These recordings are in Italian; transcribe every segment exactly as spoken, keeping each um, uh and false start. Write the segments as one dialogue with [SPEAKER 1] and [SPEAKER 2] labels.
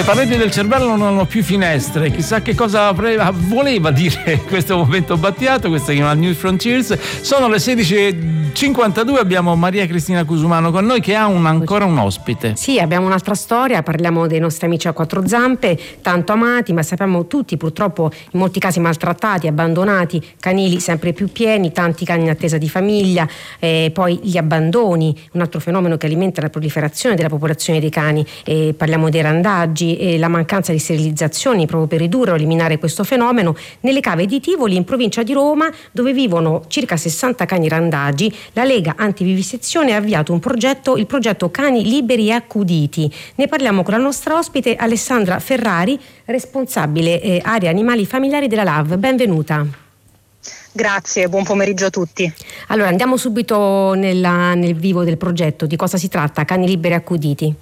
[SPEAKER 1] Le pareti del cervello non hanno più finestre, chissà che cosa avrebbe, voleva dire in questo momento Battiato. Questa si chiama New Frontiers. Sono le sedici e cinquantadue, abbiamo Maria Cristina Cusumano con noi che ha un, ancora un ospite.
[SPEAKER 2] Sì, abbiamo un'altra storia, parliamo dei nostri amici a quattro zampe, tanto amati, ma sappiamo tutti purtroppo in molti casi maltrattati, abbandonati, canili sempre più pieni, tanti cani in attesa di famiglia, eh, poi gli abbandoni, un altro fenomeno che alimenta la proliferazione della popolazione dei cani, eh, parliamo dei randaggi e la mancanza di sterilizzazioni proprio per ridurre o eliminare questo fenomeno. Nelle cave di Tivoli, in provincia di Roma, dove vivono circa sessanta cani randagi, la Lega Antivivisezione ha avviato un progetto, il progetto Cani Liberi e Accuditi. Ne parliamo con la nostra ospite Alessandra Ferrari, responsabile eh, area animali familiari della L A V. Benvenuta.
[SPEAKER 3] Grazie, buon pomeriggio a tutti.
[SPEAKER 2] Allora, andiamo subito nella, nel vivo del progetto. Di cosa si tratta, Cani Liberi e Accuditi?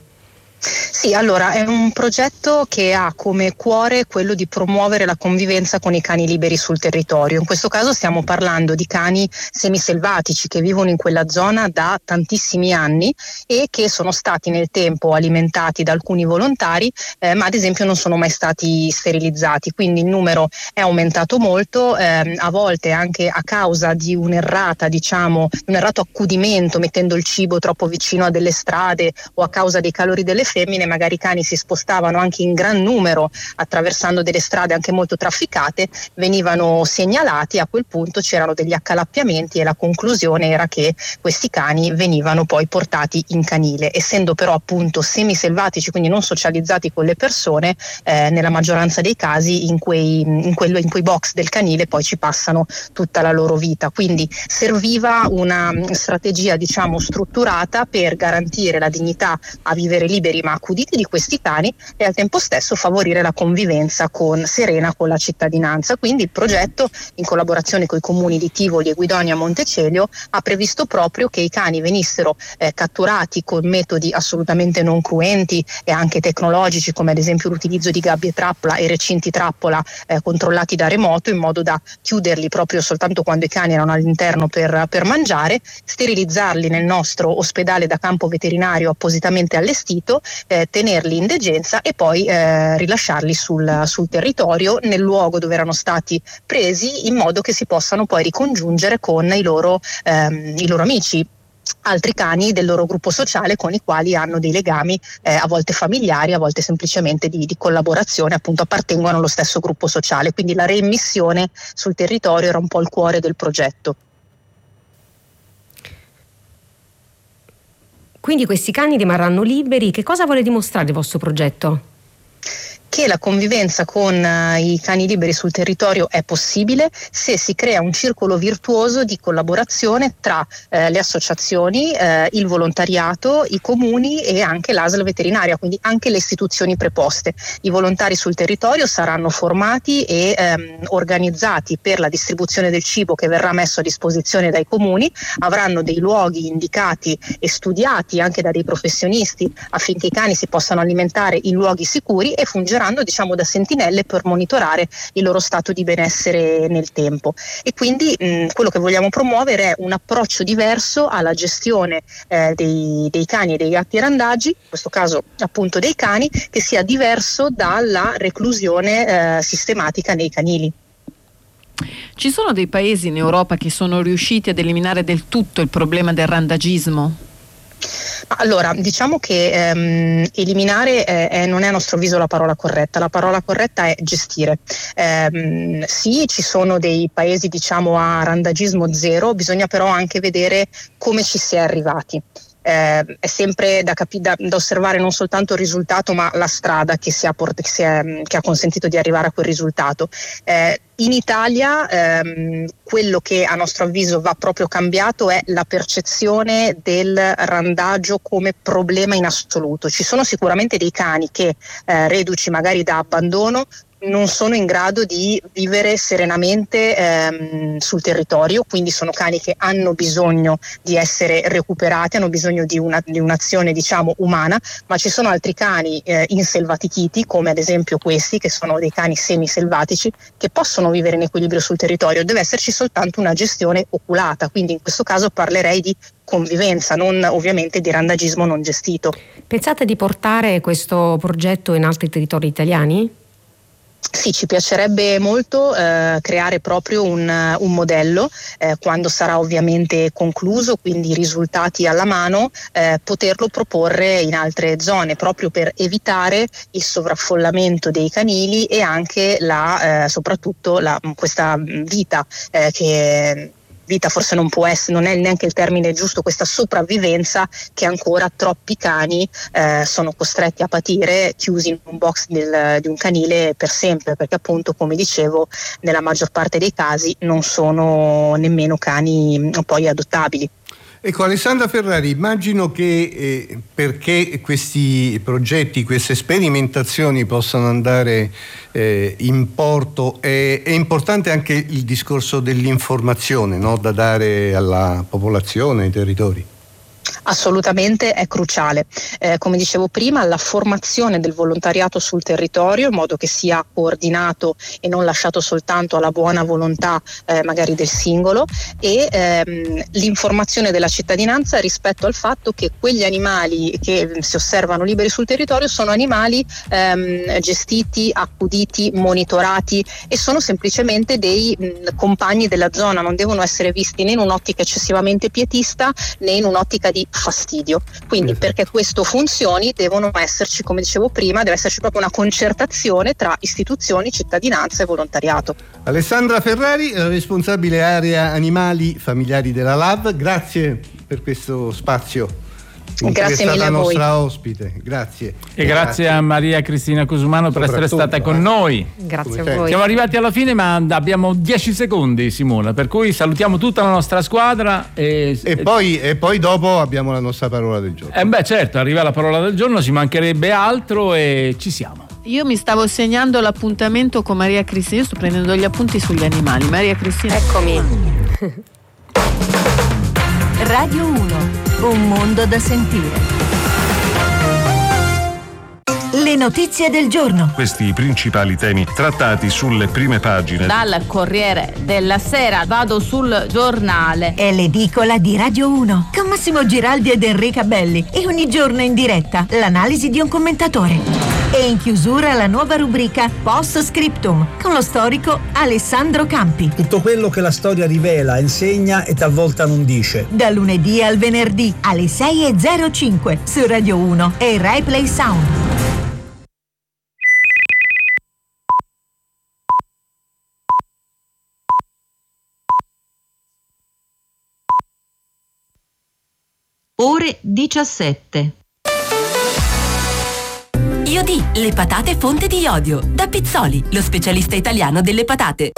[SPEAKER 3] Sì, allora è un progetto che ha come cuore quello di promuovere la convivenza con i cani liberi sul territorio. In questo caso stiamo parlando di cani semiselvatici che vivono in quella zona da tantissimi anni e che sono stati nel tempo alimentati da alcuni volontari, eh, ma ad esempio non sono mai stati sterilizzati, quindi il numero è aumentato molto, eh, a volte anche a causa di un'errata, diciamo, un errato accudimento, mettendo il cibo troppo vicino a delle strade o a causa dei calori delle femmine. Magari i cani si spostavano anche in gran numero attraversando delle strade anche molto trafficate, venivano segnalati, a quel punto c'erano degli accalappiamenti e la conclusione era che questi cani venivano poi portati in canile. Essendo però appunto semiselvatici, quindi non socializzati con le persone, eh, nella maggioranza dei casi in quei, in, quello, in quei box del canile poi ci passano tutta la loro vita. Quindi serviva una strategia, diciamo, strutturata per garantire la dignità a vivere liberi ma accuditi di questi cani e al tempo stesso favorire la convivenza con, serena con la cittadinanza. Quindi il progetto, in collaborazione con i comuni di Tivoli e Guidonia Montecelio, ha previsto proprio che i cani venissero eh, catturati con metodi assolutamente non cruenti e anche tecnologici, come ad esempio l'utilizzo di gabbie trappola e recinti trappola eh, controllati da remoto, in modo da chiuderli proprio soltanto quando i cani erano all'interno per, per mangiare, sterilizzarli nel nostro ospedale da campo veterinario appositamente allestito, Eh, tenerli in degenza e poi eh, rilasciarli sul, sul territorio, nel luogo dove erano stati presi, in modo che si possano poi ricongiungere con i loro, ehm, i loro amici, altri cani del loro gruppo sociale con i quali hanno dei legami eh, a volte familiari, a volte semplicemente di, di collaborazione, appunto appartengono allo stesso gruppo sociale. Quindi la reimmissione sul territorio era un po' il cuore del progetto.
[SPEAKER 2] Quindi questi cani rimarranno liberi. Che cosa vuole dimostrare il vostro progetto?
[SPEAKER 3] Che la convivenza con uh, i cani liberi sul territorio è possibile se si crea un circolo virtuoso di collaborazione tra eh, le associazioni, eh, il volontariato, i comuni e anche l'A S L veterinaria, quindi anche le istituzioni preposte. I volontari sul territorio saranno formati e ehm, organizzati per la distribuzione del cibo che verrà messo a disposizione dai comuni, avranno dei luoghi indicati e studiati anche da dei professionisti affinché i cani si possano alimentare in luoghi sicuri e fungeranno, diciamo, da sentinelle per monitorare il loro stato di benessere nel tempo. E quindi mh, quello che vogliamo promuovere è un approccio diverso alla gestione eh, dei, dei cani e dei gatti randagi, in questo caso appunto dei cani, che sia diverso dalla reclusione eh, sistematica nei canili.
[SPEAKER 4] Ci sono dei paesi in Europa che sono riusciti ad eliminare del tutto il problema del randagismo?
[SPEAKER 3] Allora, diciamo che ehm, eliminare eh, non è a nostro avviso la parola corretta, la parola corretta è gestire. Ehm, sì, ci sono dei paesi, diciamo, a randagismo zero, bisogna però anche vedere come ci si è arrivati. Eh, è sempre da, capi- da, da osservare non soltanto il risultato ma la strada che, si ha port- che, si è, che ha consentito di arrivare a quel risultato. Eh, in Italia ehm, quello che a nostro avviso va proprio cambiato è la percezione del randagio come problema in assoluto. Ci sono sicuramente dei cani che eh, reduci magari da abbandono non sono in grado di vivere serenamente ehm, sul territorio, quindi sono cani che hanno bisogno di essere recuperati, hanno bisogno di, una, di un'azione diciamo umana, ma ci sono altri cani eh, inselvatichiti, come ad esempio questi, che sono dei cani semiselvatici, che possono vivere in equilibrio sul territorio. Deve esserci soltanto una gestione oculata, quindi in questo caso parlerei di convivenza, non ovviamente di randagismo non gestito.
[SPEAKER 2] Pensate di portare questo progetto in altri territori italiani?
[SPEAKER 3] Sì, ci piacerebbe molto eh, creare proprio un, un modello eh, quando sarà ovviamente concluso, quindi i risultati alla mano, eh, poterlo proporre in altre zone proprio per evitare il sovraffollamento dei canili e anche la, eh, soprattutto la, questa vita eh, che vita forse non può essere, non è neanche il termine giusto, questa sopravvivenza che ancora troppi cani eh, sono costretti a patire chiusi in un box del, di un canile per sempre, perché appunto, come dicevo, nella maggior parte dei casi non sono nemmeno cani poi adottabili.
[SPEAKER 5] Ecco, Alessandra Ferrari, immagino che eh, perché questi progetti, queste sperimentazioni possano andare eh, in porto, è, è importante anche il discorso dell'informazione, no? Da dare alla popolazione, ai territori.
[SPEAKER 3] Assolutamente è cruciale. Eh, come dicevo prima, la formazione del volontariato sul territorio in modo che sia coordinato e non lasciato soltanto alla buona volontà eh, magari del singolo, e ehm, l'informazione della cittadinanza rispetto al fatto che quegli animali che si osservano liberi sul territorio sono animali ehm, gestiti, accuditi, monitorati e sono semplicemente dei mh, compagni della zona, non devono essere visti né in un'ottica eccessivamente pietista né in un'ottica di fastidio. Quindi perché questo funzioni devono esserci, come dicevo prima, deve esserci proprio una concertazione tra istituzioni, cittadinanza e volontariato.
[SPEAKER 5] Alessandra Ferrari, responsabile area animali familiari della L A V, grazie per questo spazio.
[SPEAKER 3] Grazie mille a voi.
[SPEAKER 5] Nostra ospite, grazie.
[SPEAKER 1] E grazie, grazie a Maria Cristina Cusumano per essere stata con noi.
[SPEAKER 2] Grazie a voi.
[SPEAKER 1] Siamo arrivati alla fine, ma abbiamo dieci secondi, Simona, per cui salutiamo tutta la nostra squadra. E,
[SPEAKER 5] e, poi, e poi dopo abbiamo la nostra parola del giorno.
[SPEAKER 1] Eh beh, certo, arriva la parola del giorno, ci mancherebbe altro e ci siamo.
[SPEAKER 4] Io mi stavo segnando l'appuntamento con Maria Cristina, io sto prendendo gli appunti sugli animali. Maria Cristina.
[SPEAKER 2] Eccomi.
[SPEAKER 6] Radio uno, un mondo da sentire. Le notizie del giorno.
[SPEAKER 7] Questi i principali temi trattati sulle prime pagine.
[SPEAKER 8] Dal Corriere della Sera vado sul Giornale.
[SPEAKER 6] È l'edicola di Radio uno con Massimo Giraldi ed Enrica Belli e ogni giorno in diretta l'analisi di un commentatore. E in chiusura la nuova rubrica Post Scriptum con lo storico Alessandro Campi.
[SPEAKER 9] Tutto quello che la storia rivela, insegna e talvolta non dice.
[SPEAKER 6] Da lunedì al venerdì alle sei e zero cinque su Radio uno e Rai Play Sound.
[SPEAKER 10] Ore diciassette.
[SPEAKER 11] Iodì, le patate fonte di iodio. Da Pizzoli, lo specialista italiano delle patate.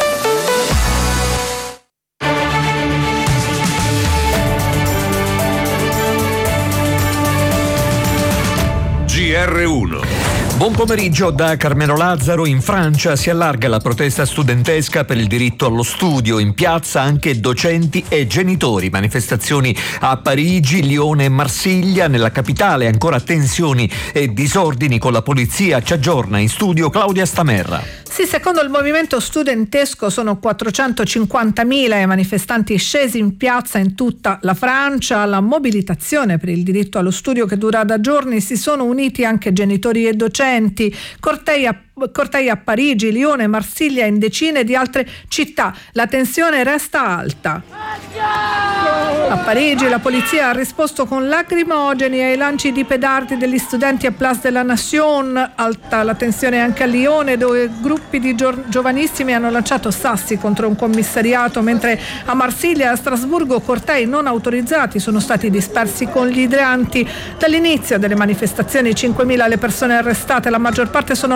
[SPEAKER 12] G R uno.
[SPEAKER 13] Buon pomeriggio da Carmelo Lazzaro. In Francia si allarga la protesta studentesca per il diritto allo studio. In piazza anche docenti e genitori. Manifestazioni a Parigi, Lione e Marsiglia. Nella capitale ancora tensioni e disordini con la polizia. Ci aggiorna in studio Claudia Stamerra.
[SPEAKER 14] Sì, secondo il movimento studentesco sono quattrocentocinquantamila i manifestanti scesi in piazza in tutta la Francia. Alla mobilitazione per il diritto allo studio, che dura da giorni, si sono uniti anche genitori e docenti. Cortei a Cortei a Parigi, Lione, Marsiglia e in decine di altre città. La tensione resta alta. A Parigi la polizia ha risposto con lacrimogeni ai lanci di pedardi degli studenti a Place de la Nation. Alta la tensione anche a Lione, dove gruppi di gio- giovanissimi hanno lanciato sassi contro un commissariato, mentre a Marsiglia e a Strasburgo cortei non autorizzati sono stati dispersi con gli idranti. Dall'inizio delle manifestazioni cinquemila le persone arrestate, la maggior parte sono minorenni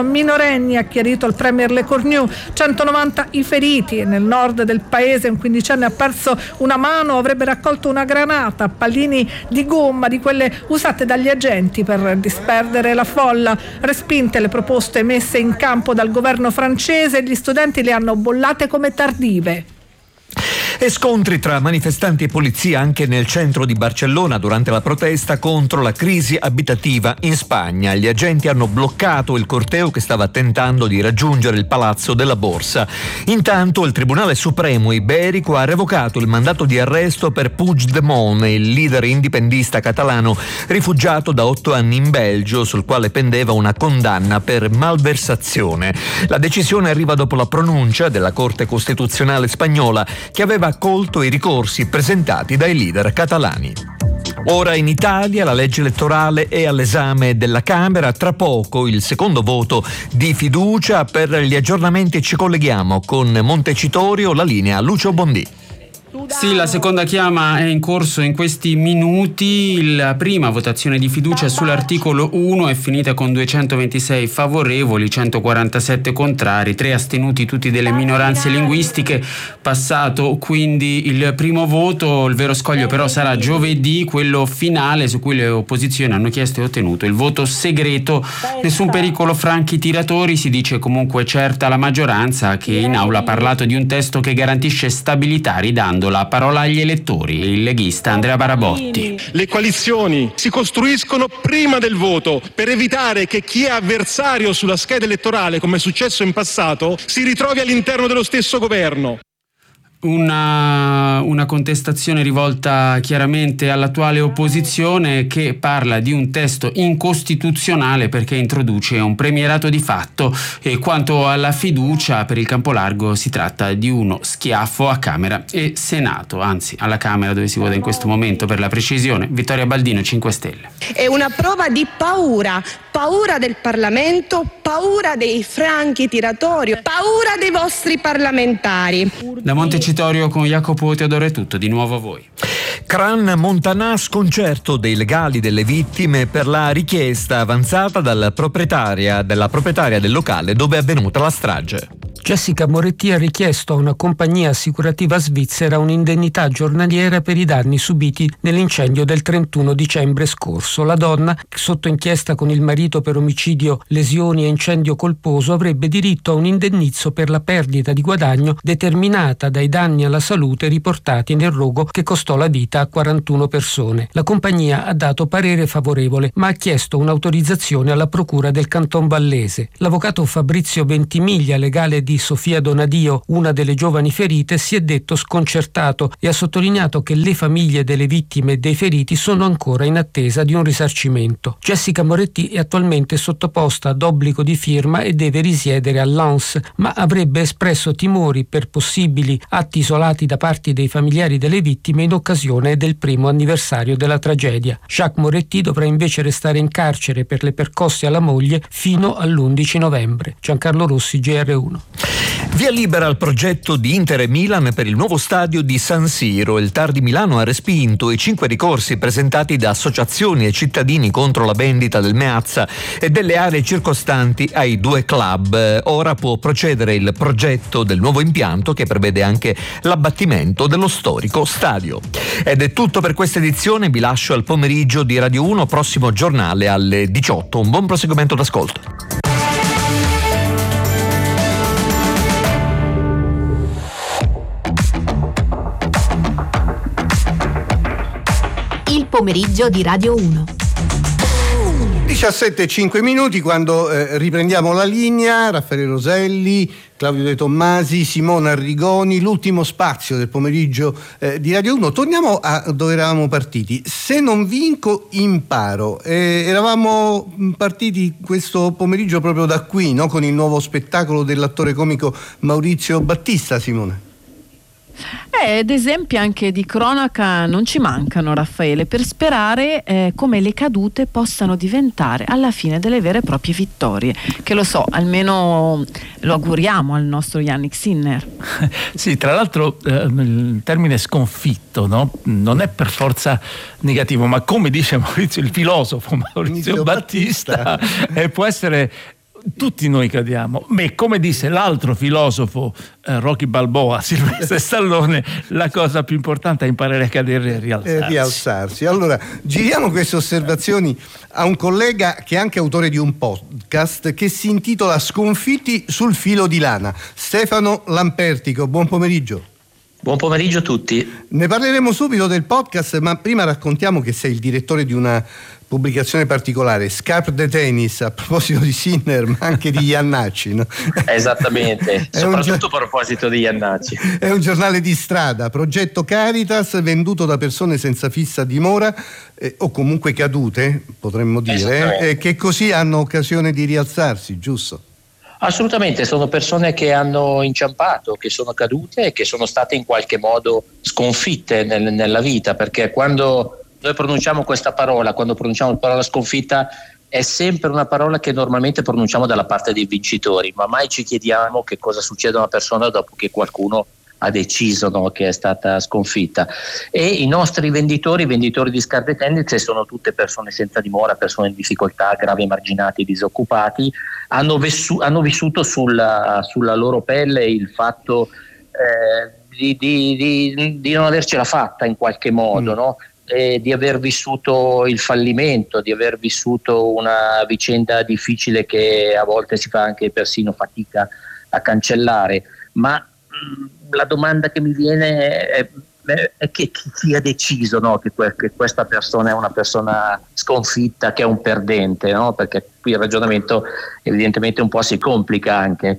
[SPEAKER 14] minorenni, ha chiarito il premier Le Cornu. centonovanta i feriti. Nel nord del paese un quindicenne ha perso una mano, avrebbe raccolto una granata, pallini di gomma, di quelle usate dagli agenti per disperdere la folla. Respinte le proposte messe in campo dal governo francese, gli studenti le hanno bollate come tardive.
[SPEAKER 13] E scontri tra manifestanti e polizia anche nel centro di Barcellona durante la protesta contro la crisi abitativa in Spagna. Gli agenti hanno bloccato il corteo che stava tentando di raggiungere il Palazzo della Borsa. Intanto il Tribunale Supremo iberico ha revocato il mandato di arresto per Puigdemont, il leader indipendista catalano rifugiato da otto anni in Belgio, sul quale pendeva una condanna per malversazione. La decisione arriva dopo la pronuncia della Corte Costituzionale spagnola, che aveva accolto i ricorsi presentati dai leader catalani. Ora in Italia la legge elettorale è all'esame della Camera, tra poco il secondo voto di fiducia. Per gli aggiornamenti ci colleghiamo con Montecitorio, la linea Lucio Bondì.
[SPEAKER 15] Sì, la seconda chiama è in corso in questi minuti. La prima votazione di fiducia sull'articolo uno è finita con duecentoventisei favorevoli, centoquarantasette contrari, tre astenuti, tutti delle minoranze linguistiche. Passato quindi il primo voto, il vero scoglio però sarà giovedì, quello finale su cui le opposizioni hanno chiesto e ottenuto il voto segreto. Nessun pericolo franchi tiratori, si dice comunque certa la maggioranza, che in aula ha parlato di un testo che garantisce stabilità, ridando la parola agli elettori. Il leghista Andrea Barabotti.
[SPEAKER 16] Le coalizioni si costruiscono prima del voto per evitare che chi è avversario sulla scheda elettorale, come è successo in passato, si ritrovi all'interno dello stesso governo.
[SPEAKER 15] Una, una contestazione rivolta chiaramente all'attuale opposizione, che parla di un testo incostituzionale perché introduce un premierato di fatto, e quanto alla fiducia per il campo largo si tratta di uno schiaffo a Camera e Senato, anzi alla Camera dove si vota in questo momento per la precisione. Vittoria Baldino, cinque Stelle.
[SPEAKER 17] È una prova di paura, paura del Parlamento, paura dei franchi tiratori, paura dei vostri parlamentari.
[SPEAKER 15] Da Montecitorio con Jacopo Teodoro è tutto, di nuovo a voi.
[SPEAKER 13] Cran Montanà, sconcerto dei legali delle vittime per la richiesta avanzata dalla proprietaria, della proprietaria del locale dove è avvenuta la strage.
[SPEAKER 18] Jessica Moretti ha richiesto a una compagnia assicurativa svizzera un'indennità giornaliera per i danni subiti nell'incendio del trentuno dicembre scorso. La donna, sotto inchiesta con il marito per omicidio, lesioni e incendio colposo, avrebbe diritto a un indennizzo per la perdita di guadagno determinata dai danni alla salute riportati nel rogo che costò la vita a quarantuno persone. La compagnia ha dato parere favorevole, ma ha chiesto un'autorizzazione alla procura del Canton Vallese. L'avvocato Fabrizio Ventimiglia, legale di Sofia Donadio, una delle giovani ferite, si è detto sconcertato e ha sottolineato che le famiglie delle vittime e dei feriti sono ancora in attesa di un risarcimento. Jessica Moretti è attualmente sottoposta ad obbligo di firma e deve risiedere a Lens, ma avrebbe espresso timori per possibili atti isolati da parte dei familiari delle vittime in occasione del primo anniversario della tragedia. Jacques Moretti dovrà invece restare in carcere per le percosse alla moglie fino all'undici novembre. Giancarlo Rossi, G R uno.
[SPEAKER 13] Via libera al progetto di Inter e Milan per il nuovo stadio di San Siro. Il T A R di Milano ha respinto i cinque ricorsi presentati da associazioni e cittadini contro la vendita del Meazza e delle aree circostanti ai due club. Ora può procedere il progetto del nuovo impianto, che prevede anche l'abbattimento dello storico stadio. Ed è tutto per questa edizione. Vi lascio al pomeriggio di Radio uno, prossimo giornale alle diciotto. Un buon proseguimento d'ascolto.
[SPEAKER 11] Pomeriggio di Radio uno.
[SPEAKER 5] diciassette e cinque minuti quando eh, riprendiamo la linea. Raffaele Roselli, Claudio De Tommasi, Simona Arrigoni, l'ultimo spazio del pomeriggio eh, di Radio uno. Torniamo a dove eravamo partiti. Se non vinco, imparo. Eh, eravamo partiti questo pomeriggio proprio da qui, no? Con il nuovo spettacolo dell'attore comico Maurizio Battista, Simone.
[SPEAKER 4] Eh, ed esempi anche di cronaca non ci mancano, Raffaele, per sperare eh, come le cadute possano diventare alla fine delle vere e proprie vittorie, che lo so, almeno lo auguriamo al nostro Yannick Sinner.
[SPEAKER 1] Sì, tra l'altro eh, il termine sconfitto, no? Non è per forza negativo, ma come dice Maurizio, il filosofo Maurizio Battista, Battista. Eh, può essere tutti noi cadiamo. Beh, come disse l'altro filosofo eh, Rocky Balboa, Silvestre Stallone, la cosa più importante è imparare a cadere e rialzarsi.
[SPEAKER 5] E rialzarsi. Allora, giriamo queste osservazioni a un collega che è anche autore di un podcast che si intitola Sconfitti sul filo di lana. Stefano Lampertico, buon pomeriggio.
[SPEAKER 19] Buon pomeriggio a tutti.
[SPEAKER 5] Ne parleremo subito del podcast, ma prima raccontiamo che sei il direttore di una pubblicazione particolare, Scarpe de Tennis, a proposito di Sinner, ma anche di Iannacci, no?
[SPEAKER 19] Esattamente, soprattutto a proposito di Iannacci.
[SPEAKER 5] È un giornale di strada, progetto Caritas, venduto da persone senza fissa dimora eh, o comunque cadute, potremmo dire, eh, che così hanno occasione di rialzarsi, giusto?
[SPEAKER 19] Assolutamente, sono persone che hanno inciampato, che sono cadute e che sono state in qualche modo sconfitte nel, nella vita, perché quando noi pronunciamo questa parola, quando pronunciamo la parola sconfitta, è sempre una parola che normalmente pronunciamo dalla parte dei vincitori, ma mai ci chiediamo che cosa succede a una persona dopo che qualcuno ha deciso, no, che è stata sconfitta. E i nostri venditori, i venditori di scarpe tennis, sono tutte persone senza dimora, persone in difficoltà, gravi emarginati, disoccupati, hanno, vessu- hanno vissuto sulla, sulla loro pelle il fatto eh, di, di, di, di non avercela fatta in qualche modo, mm. no? E di aver vissuto il fallimento, di aver vissuto una vicenda difficile che a volte si fa anche persino fatica a cancellare. Ma mh, la domanda che mi viene è, è che chi ha deciso, no, che, que- che questa persona è una persona sconfitta, che è un perdente, no? Perché qui il ragionamento evidentemente un po' si complica anche.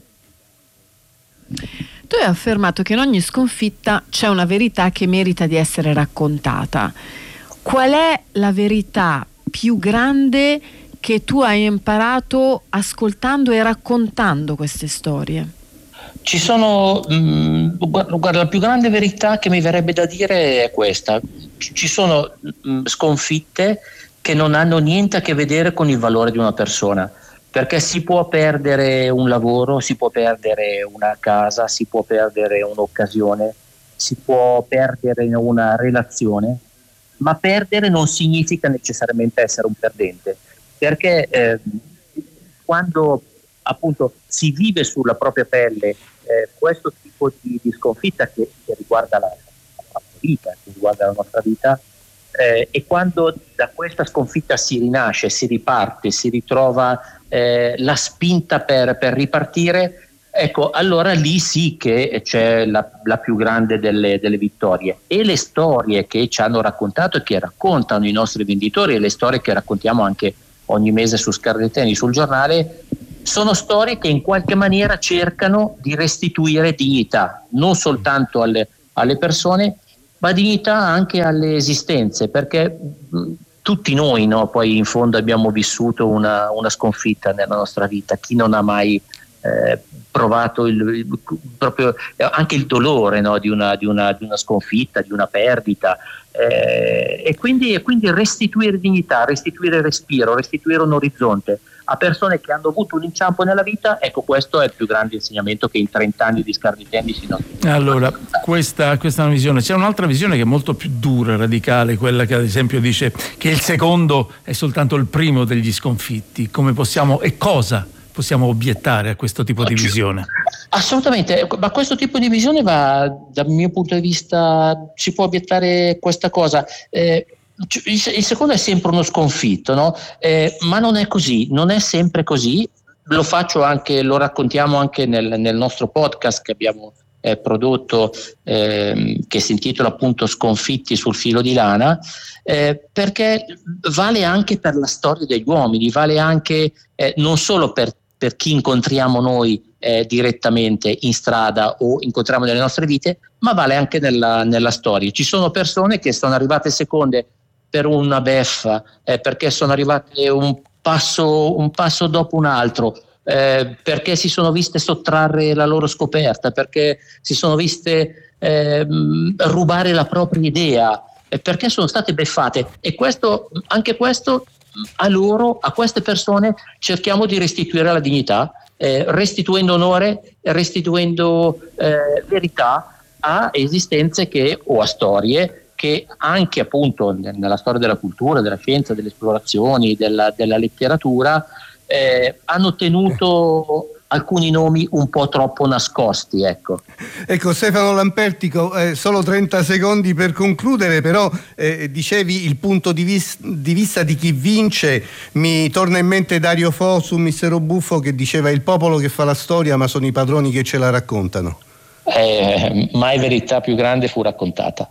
[SPEAKER 4] Tu hai affermato che in ogni sconfitta c'è una verità che merita di essere raccontata. Qual è la verità più grande che tu hai imparato ascoltando e raccontando queste storie?
[SPEAKER 19] Ci sono, mh, guarda, la più grande verità che mi verrebbe da dire è questa: ci sono mh, sconfitte che non hanno niente a che vedere con il valore di una persona. Perché si può perdere un lavoro, si può perdere una casa, si può perdere un'occasione, si può perdere una relazione, ma perdere non significa necessariamente essere un perdente, perché eh, quando appunto si vive sulla propria pelle eh, questo tipo di, di sconfitta che, che riguarda la, la nostra vita, che riguarda la nostra vita, eh, e quando da questa sconfitta si rinasce, si riparte, si ritrova Eh, la spinta per, per ripartire, ecco, allora lì sì che c'è la, la più grande delle, delle vittorie. E le storie che ci hanno raccontato e che raccontano i nostri venditori, e le storie che raccontiamo anche ogni mese su Scarpe Tennis, sul giornale, sono storie che in qualche maniera cercano di restituire dignità non soltanto alle, alle persone, ma dignità anche alle esistenze, perché mh, tutti noi, no, poi in fondo abbiamo vissuto una, una sconfitta nella nostra vita. Chi non ha mai eh, provato il, il, proprio anche il dolore, no, di, una, di, una, di una sconfitta, di una perdita, eh, e, quindi, e quindi restituire dignità, restituire respiro, restituire un orizzonte a persone che hanno avuto un inciampo nella vita. Ecco, questo è il più grande insegnamento che in trent'anni di Scarpe Tennis si.
[SPEAKER 1] Allora, questa, questa è una visione. C'è un'altra visione che è molto più dura, radicale, quella che ad esempio dice che il secondo è soltanto il primo degli sconfitti. Come possiamo e cosa possiamo obiettare a questo tipo di visione?
[SPEAKER 19] Assolutamente, ma questo tipo di visione va, dal mio punto di vista, si può obiettare questa cosa. Eh, Il secondo è sempre uno sconfitto, no? Eh, ma non è così, non è sempre così. Lo faccio anche, lo raccontiamo anche nel, nel nostro podcast che abbiamo eh, prodotto, eh, che si intitola appunto Sconfitti sul filo di lana, eh, perché vale anche per la storia degli uomini, vale anche eh, non solo per, per chi incontriamo noi eh, direttamente in strada o incontriamo nelle nostre vite, ma vale anche nella, nella storia. Ci sono persone che sono arrivate seconde per una beffa, eh, perché sono arrivate un passo, un passo dopo un altro, eh, perché si sono viste sottrarre la loro scoperta, perché si sono viste eh, rubare la propria idea, eh, perché sono state beffate. E questo, anche questo a loro, a queste persone cerchiamo di restituire la dignità, eh, restituendo onore, restituendo eh, verità a esistenze che, o a storie che anche appunto nella storia della cultura, della scienza, delle esplorazioni, della, della letteratura eh, hanno tenuto alcuni nomi un po' troppo nascosti, ecco.
[SPEAKER 5] Ecco, Stefano Lampertico, eh, solo trenta secondi per concludere, però eh, dicevi il punto di, vis- di vista di chi vince. Mi torna in mente Dario Fo su Mistero Buffo che diceva: il popolo che fa la storia, ma sono i padroni che ce la raccontano.
[SPEAKER 19] Eh, mai verità più grande fu raccontata.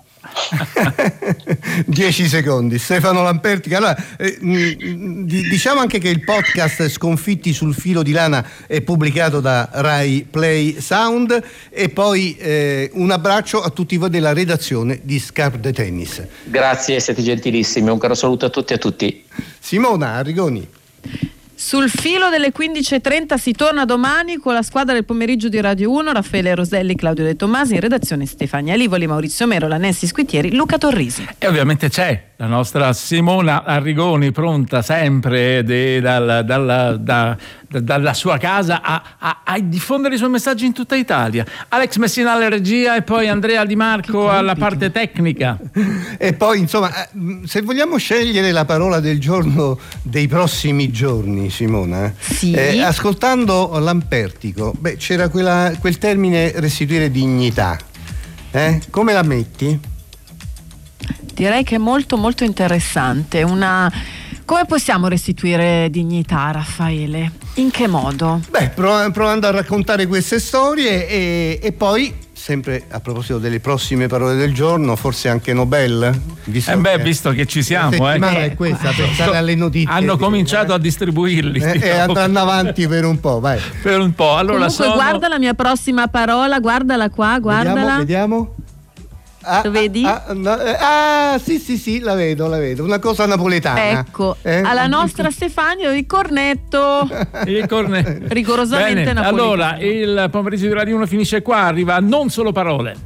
[SPEAKER 5] Dieci secondi. Stefano Lampertico. Allora, eh, mh, diciamo anche che il podcast Sconfitti sul filo di lana è pubblicato da Rai Play Sound, e poi eh, un abbraccio a tutti voi della redazione di Scarpe de Tennis.
[SPEAKER 19] Grazie, siete gentilissimi, un caro saluto a tutti e a tutti.
[SPEAKER 5] Simona Arrigoni.
[SPEAKER 4] Sul filo delle quindici e trenta si torna domani con la squadra del pomeriggio di Radio uno, Raffaele Roselli, Claudio De Tomasi, in redazione Stefania Livoli, Maurizio Merola, Nancy Squitieri, Luca Torrisi.
[SPEAKER 1] E ovviamente c'è la nostra Simona Arrigoni, pronta sempre de, dal, dal, da, da, dalla sua casa a, a, a diffondere i suoi messaggi in tutta Italia. Alex Messina alla regia e poi Andrea Di Marco alla parte tecnica.
[SPEAKER 5] E poi insomma, se vogliamo scegliere la parola del giorno dei prossimi giorni, Simona,
[SPEAKER 4] sì.
[SPEAKER 5] eh, ascoltando Lampertico, beh, c'era quella, quel termine restituire dignità. Eh? Come la metti?
[SPEAKER 4] Direi che è molto molto interessante. Una... Come possiamo restituire dignità, Raffaele? In che modo?
[SPEAKER 5] Beh, prov- provando a raccontare queste storie e, e poi, sempre a proposito delle prossime parole del giorno, forse anche Nobel. Visto
[SPEAKER 1] eh beh,
[SPEAKER 5] che
[SPEAKER 1] visto che ci siamo,
[SPEAKER 5] la settimana
[SPEAKER 1] eh.
[SPEAKER 5] è questa, pensare alle notizie.
[SPEAKER 1] Hanno cominciato a distribuirli.
[SPEAKER 5] Eh, e andranno avanti per un po', vai.
[SPEAKER 1] Per un po'. Allora,
[SPEAKER 4] comunque
[SPEAKER 1] sono...
[SPEAKER 4] guarda la mia prossima parola, guardala qua, guardala.
[SPEAKER 5] Vediamo, vediamo. Ah,
[SPEAKER 4] Lo vedi?
[SPEAKER 5] Ah, ah, no, eh, ah, sì, sì, sì, la vedo, la vedo. Una cosa napoletana.
[SPEAKER 4] Ecco,
[SPEAKER 5] eh?
[SPEAKER 4] alla nostra Stefania il cornetto.
[SPEAKER 1] Il cornetto.
[SPEAKER 4] Rigorosamente
[SPEAKER 1] Bene,
[SPEAKER 4] napoletano.
[SPEAKER 1] allora, il pomeriggio di Radio uno finisce qua, arriva Non Solo Parole.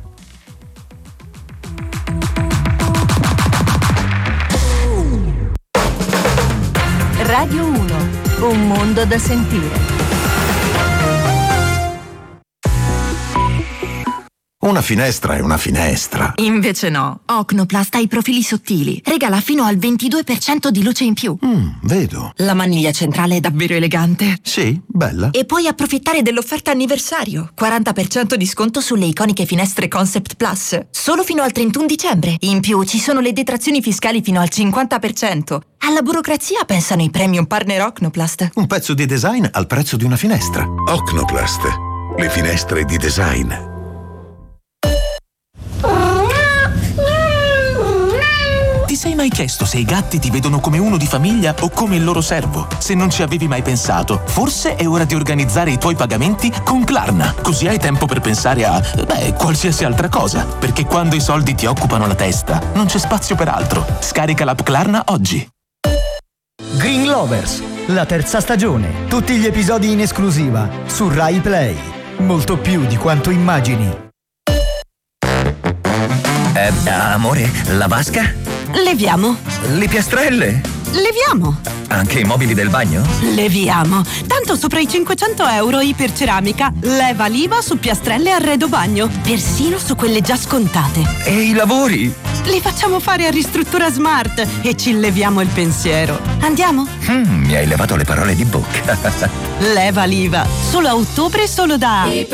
[SPEAKER 6] Radio uno, un mondo da sentire.
[SPEAKER 20] Una finestra è una finestra.
[SPEAKER 11] Invece no. Ocnoplast ha i profili sottili. Regala fino al ventidue per cento di luce in più.
[SPEAKER 20] Mm, vedo.
[SPEAKER 11] La maniglia centrale è davvero elegante.
[SPEAKER 20] Sì, bella.
[SPEAKER 11] E puoi approfittare dell'offerta anniversario. quaranta per cento di sconto sulle iconiche finestre Concept Plus. Solo fino al trentuno dicembre. In più ci sono le detrazioni fiscali fino al cinquanta per cento. Alla burocrazia pensano i premium partner Ocnoplast.
[SPEAKER 20] Un pezzo di design al prezzo di una finestra.
[SPEAKER 12] Ocnoplast. Le finestre di design.
[SPEAKER 21] Ti sei mai chiesto se i gatti ti vedono come uno di famiglia o come il loro servo? Se non ci avevi mai pensato, forse è ora di organizzare i tuoi pagamenti con Klarna. Così hai tempo per pensare a, beh, qualsiasi altra cosa. Perché quando i soldi ti occupano la testa, non c'è spazio per altro. Scarica l'app Klarna oggi.
[SPEAKER 22] Green Lovers, la terza stagione. Tutti gli episodi in esclusiva su Rai Play. Molto più di quanto immagini.
[SPEAKER 23] Eh, amore, la vasca?
[SPEAKER 24] Leviamo.
[SPEAKER 23] Le piastrelle?
[SPEAKER 24] Leviamo.
[SPEAKER 23] Anche i mobili del bagno?
[SPEAKER 24] Leviamo. Tanto sopra i cinquecento euro iperceramica. Leva l'I V A su piastrelle e arredo bagno. Persino su quelle già scontate.
[SPEAKER 23] E i lavori?
[SPEAKER 24] Li facciamo fare a Ristruttura Smart e ci leviamo il pensiero. Andiamo?
[SPEAKER 23] Mm, mi hai levato le parole di bocca.
[SPEAKER 24] Leva l'I V A. Solo a ottobre, solo da...